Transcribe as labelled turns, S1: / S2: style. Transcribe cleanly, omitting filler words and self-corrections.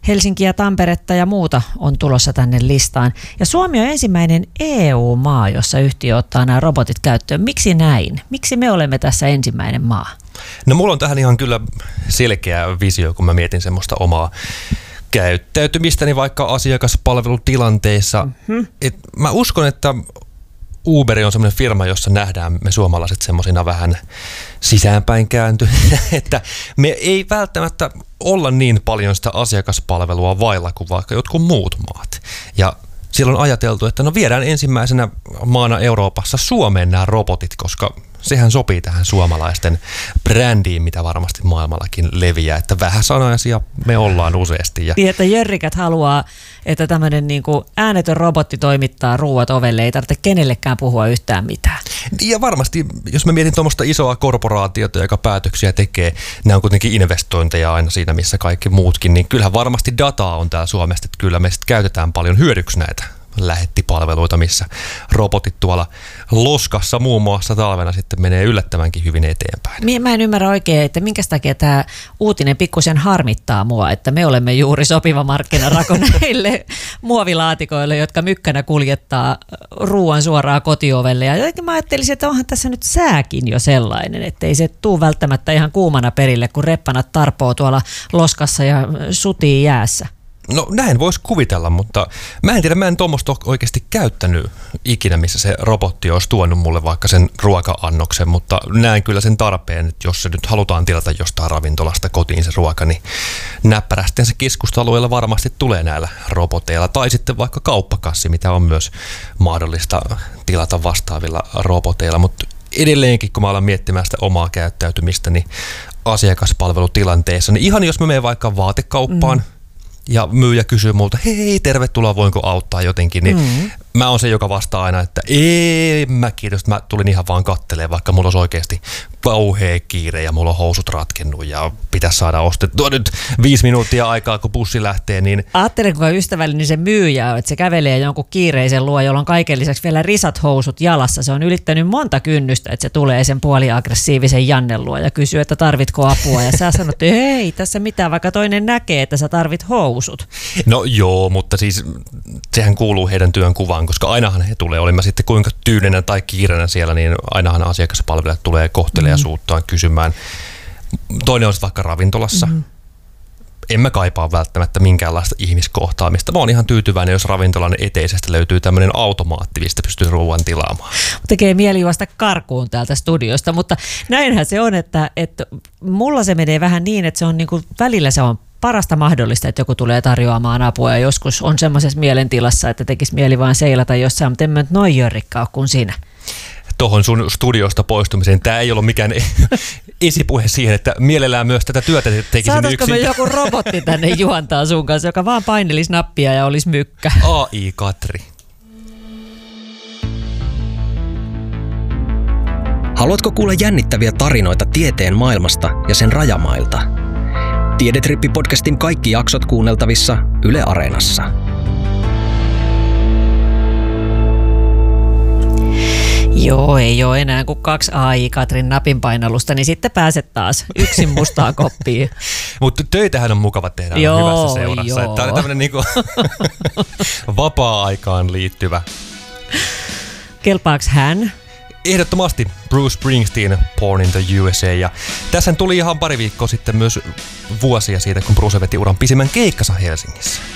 S1: Helsinki ja Tamperetta ja muuta on tulossa tänne listaan. Ja Suomi on ensimmäinen EU-maa, jossa yhtiö ottaa nämä robotit käyttöön. Miksi näin? Miksi me olemme tässä ensimmäinen maa?
S2: No mulla on tähän ihan kyllä selkeä visio, kun mä mietin semmoista omaa käyttäytymistäni vaikka asiakaspalvelutilanteissa. Et mä uskon, että Uber on semmoinen firma, jossa nähdään me suomalaiset semmoisina vähän sisäänpäin kääntyneitä, että me ei välttämättä olla niin paljon sitä asiakaspalvelua vailla kuin vaikka jotkut muut maat. Ja silloin on ajateltu, että no viedään ensimmäisenä maana Euroopassa Suomeen nämä robotit, koska sehän sopii tähän suomalaisten brändiin, mitä varmasti maailmallakin leviää, että vähäsanaisia me ollaan useasti.
S1: Niin, että jörrikät haluaa, että tämmöinen niin kuin äänetön robotti toimittaa ruuat ovelle, ei tarvitse kenellekään puhua yhtään mitään.
S2: Ja varmasti, jos mä mietin tuommoista isoa korporaatiota, joka päätöksiä tekee, nämä on kuitenkin investointeja aina siinä, missä kaikki muutkin, niin kyllähän varmasti dataa on täällä Suomessa, että kyllä me sitten käytetään paljon hyödyksi näitä lähettipalveluita, missä robotit tuolla loskassa muun muassa talvena sitten menee yllättävänkin hyvin eteenpäin.
S1: Mä en ymmärrä oikein, että minkä takia tämä uutinen pikkusen harmittaa mua, että me olemme juuri sopiva markkinarako näille muovilaatikoille, jotka mykkänä kuljettaa ruoan suoraan kotiovelle. Ja jotenkin mä ajattelisin, että onhan tässä nyt sääkin jo sellainen, että ei se tule välttämättä ihan kuumana perille, kun reppanat tarpoo tuolla loskassa ja sutii jäässä.
S2: No näin voisi kuvitella, mutta mä en tiedä, mä en tuommoista oikeasti käyttänyt ikinä, missä se robotti olisi tuonut mulle vaikka sen ruoka-annoksen, mutta näen kyllä sen tarpeen, että jos se nyt halutaan tilata jostain ravintolasta kotiin se ruoka, niin näppärästi se keskustalueella varmasti tulee näillä roboteilla, tai sitten vaikka kauppakassi, mitä on myös mahdollista tilata vastaavilla roboteilla, mutta edelleenkin, kun mä alan miettimään sitä omaa käyttäytymistä, niin asiakaspalvelutilanteessa, niin ihan jos mä menen vaikka vaatekauppaan, ja myyjä kysyy multa, hei, tervetuloa, voinko auttaa jotenkin, niin mä oon se, joka vastaa aina, että ei, mä kiitos, mä tulin ihan vaan kattelemaan, vaikka mulla olisi oikeasti kauhea kiire ja mulla on housut ratkennut ja pitäisi saada ostettua nyt 5 minuuttia aikaa, kun bussi lähtee. Niin
S1: ajattelen, kuinka ystävällinen se myyjä on, että se kävelee jonkun kiireisen luo, jolla on kaiken lisäksi vielä risat housut jalassa. Se on ylittänyt monta kynnystä, että se tulee sen puoliaggressiivisen Jannen luo ja kysyy, että tarvitko apua. Ja sä sanot, että ei tässä mitään, vaikka toinen näkee, että sä tarvit housut.
S2: No joo, mutta siis sehän kuuluu heidän työn kuvaan, koska ainahan he tulee, olin mä sitten kuinka tyynenä tai kiireinen siellä, niin ainahan asiakaspalvelijat tulee kohteliaisuuttaan kysymään. Toinen on vaikka ravintolassa. En mä kaipaa välttämättä minkäänlaista ihmiskohtaamista. Mä oon ihan tyytyväinen, jos ravintolan eteisestä löytyy tämmöinen automaatti, mistä pystyy ruoan tilaamaan.
S1: Tekee mieli juosta karkuun täältä studiosta, mutta näinhän se on, että mulla se menee vähän niin, että se on niinku, välillä se on parasta mahdollista, että joku tulee tarjoamaan apua ja joskus on semmoisessa mielentilassa, että tekisi mieli vaan seilata jossain, mutta en mä nyt noin jörrikka ole kuin sinä.
S2: Tuohon sun studiosta poistumiseen. Tämä ei ollut mikään esipuhe siihen, että mielellään myös tätä työtä tekisimme yksin.
S1: Saataisiko me joku robotti tänne juontaa sun kanssa, joka vaan painelisi nappia ja olisi mykkä?
S2: AI Katri.
S3: Haluatko kuulla jännittäviä tarinoita tieteen maailmasta ja sen rajamailta? Tiedetrippi-podcastin kaikki jaksot kuunneltavissa Yle Areenassa.
S1: Joo, ei ole enää kuin 2 AI-Katrin napinpainallusta, niin sitten pääset taas yksin mustaan koppiin.
S2: Mutta töitähän on mukava tehdä hyvässä seurassa. Tämä oli tämmöinen niinku vapaa-aikaan liittyvä.
S1: Kelpaaks hän?
S2: Ehdottomasti Bruce Springsteen, Born in the USA. Ja tässä tuli ihan pari viikkoa sitten myös vuosia siitä, kun Bruce veti uran pisimmän keikkansa Helsingissä.